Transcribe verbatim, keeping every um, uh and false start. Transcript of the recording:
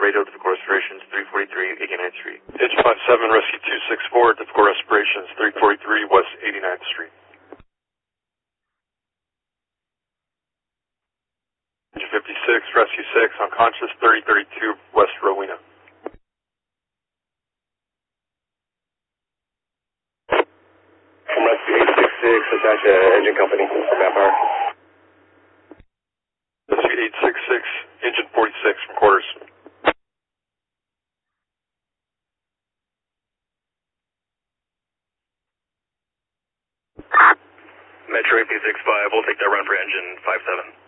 radio, difficult respirations, three forty-three, eighty-ninth Street. H five seven, Rescue two six four, difficult respirations, three forty-three, West eighty-ninth Street. Engine fifty-six, Rescue six, unconscious, thirty thirty-two, West Rowena. From Rescue eight six six, attach to engine company from Empire. Rescue eight six six, engine forty-six from quarters. Metro A P six five, we'll take that run for engine five seven.